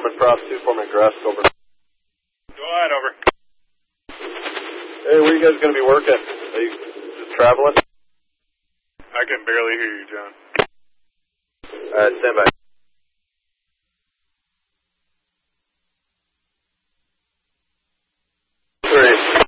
Foreman Props 2, Foreman Grusk, over. Go ahead, over. Hey, where you guys going to be working? Are you just traveling? I can barely hear you, John. Stand by. 3.